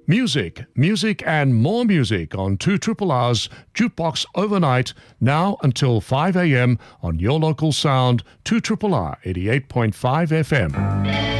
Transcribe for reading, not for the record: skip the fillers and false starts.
Music, music and more music on 2RRR's Jukebox Overnight, now until 5 a.m. on your local sound, 2RRR 88.5 FM.